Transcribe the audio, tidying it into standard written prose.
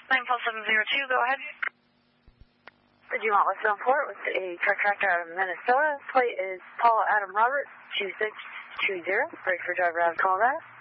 94702, go ahead. Did you want Westbound Port with a truck tractor out of Minnesota? Plate is Paul Adam Robert 2620. Break for driver out of callback.